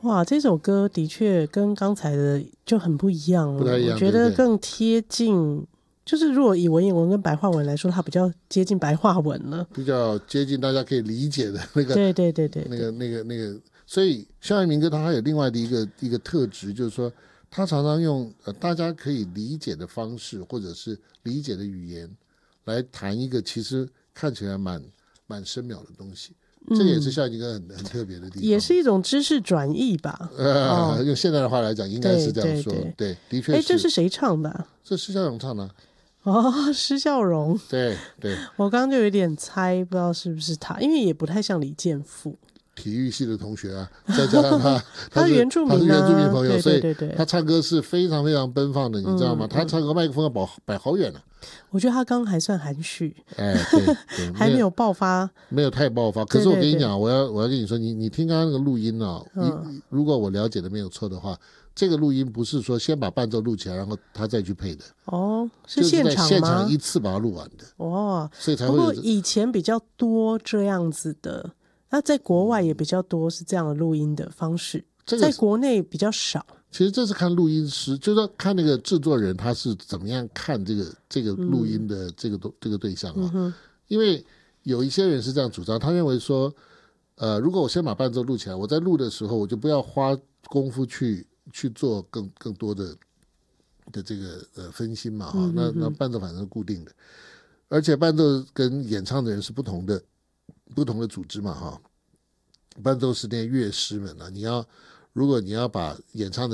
哇，这首歌的确跟刚才的就很不一样了， 不太一样， 我觉得更贴近，就是如果以文言文跟白话文来说，它比较接近白话文了， 比较接近大家可以理解的那个， 对， 那个，所以校园民歌它还有另外的一个特质，就是说它常常用大家可以理解的方式或者是理解的语言来谈一个其实看起来蛮深渺的东西。这也是校园民歌很特别的地方， 也是一种知识转译吧。 用现在的话来讲，应该是这样说。对，的确是。 这是谁唱的啊？ 这施孝荣唱的。 施孝荣。 对， 我刚刚就有点猜，不知道是不是他，因为也不太像李健富。 体育系的同学啊，再加上他是原住民啊， 他是原住民朋友， 对， 所以他唱歌是非常非常奔放的，你知道吗？他唱歌麦克风要摆好远了。 我觉得他刚还算含蓄， 对， 还没有爆发， 没有太爆发。可是我跟你讲，我要跟你说，你听刚刚那个录音啊，如果我了解的没有错的话，这个录音不是说先把伴奏录起来，然后他再去配的。 是现场吗？ 就是在现场一次把它录完的。所以才会。 不过以前比较多这样子的，那在国外也比较多是这样的录音的方式，在国内比较少。 其实这是看录音师，就是说看那个制作人他是怎么样看这个录音的这个对象啊。因为有一些人是这样主张，他认为说，如果我先把伴奏录起来，我在录的时候我就不要花功夫去做更多的这个分心嘛哈。那伴奏反正是固定的，而且伴奏跟演唱的人是不同的组织嘛哈。伴奏是那乐师们啊，如果你要把演唱的